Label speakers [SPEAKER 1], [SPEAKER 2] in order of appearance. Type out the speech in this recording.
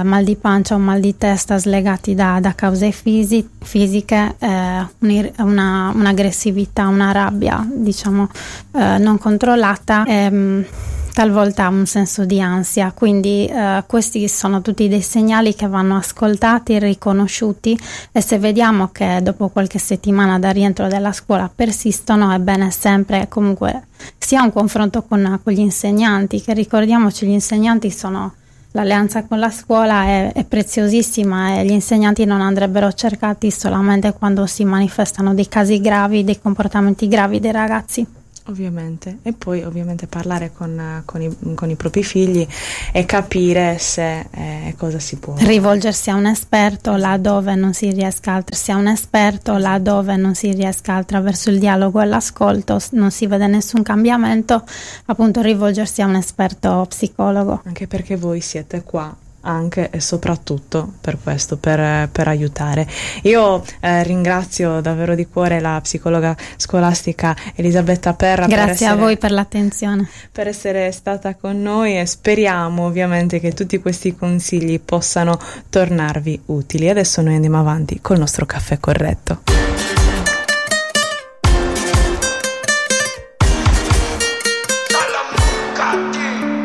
[SPEAKER 1] mal di pancia o mal di testa slegati da cause fisiche, un'aggressività, una rabbia, diciamo, non controllata, talvolta un senso di ansia. Quindi questi sono tutti dei segnali che vanno ascoltati, riconosciuti, e se vediamo che dopo qualche settimana dal rientro dalla scuola persistono, è bene sempre comunque sia un confronto con gli insegnanti, che ricordiamoci, gli insegnanti sono l'alleanza con la scuola è preziosissima, e gli insegnanti non andrebbero cercati solamente quando si manifestano dei casi gravi, dei comportamenti gravi dei ragazzi.
[SPEAKER 2] Ovviamente, e poi ovviamente parlare con i propri figli e capire se cosa si può
[SPEAKER 1] rivolgersi a un esperto laddove non si riesca attraverso il dialogo e l'ascolto, non si vede nessun cambiamento, appunto rivolgersi a un esperto psicologo.
[SPEAKER 2] Anche perché voi siete qua anche e soprattutto per questo, per aiutare. Io ringrazio davvero di cuore la psicologa scolastica Elisabetta Perra.
[SPEAKER 1] Grazie a voi per l'attenzione,
[SPEAKER 2] per essere stata con noi, e speriamo ovviamente che tutti questi consigli possano tornarvi utili. Adesso noi andiamo avanti col nostro caffè corretto.